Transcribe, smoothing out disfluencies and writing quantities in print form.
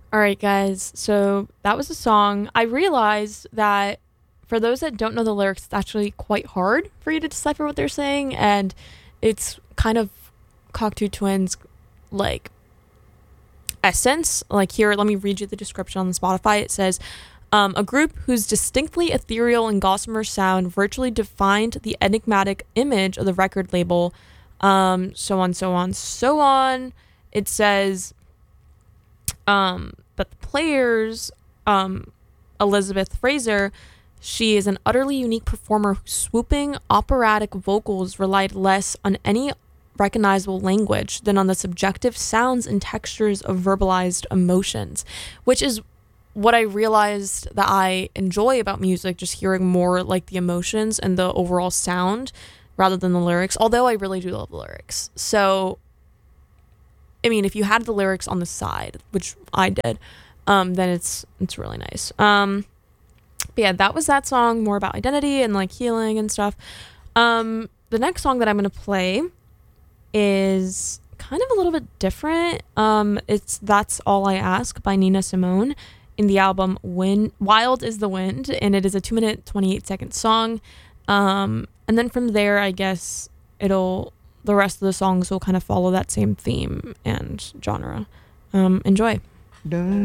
All right, guys. So that was a song. I realized that for those that don't know the lyrics, it's actually quite hard for you to decipher what they're saying, and it's kind of Cocteau Twins like essence. Like here, let me read you the description on the Spotify. It says, a group whose distinctly ethereal and gossamer sound virtually defined the enigmatic image of the record label. So on, so on, so on. It says, but the players, Elizabeth Fraser, she is an utterly unique performer whose swooping operatic vocals relied less on any recognizable language than on the subjective sounds and textures of verbalized emotions, which is what I realized that I enjoy about music, just hearing more like the emotions and the overall sound rather than the lyrics, although I really do love the lyrics. So, I mean, if you had the lyrics on the side, which I did, then it's really nice. But yeah, that was that song, more about identity and like healing and stuff. The next song that I'm gonna play is kind of a little bit different. It's That's All I Ask by Nina Simone in the album Wild is the Wind, and it is a 2 minute 28-second song. And then from there, I guess the rest of the songs will kind of follow that same theme and genre. Enjoy. Dun,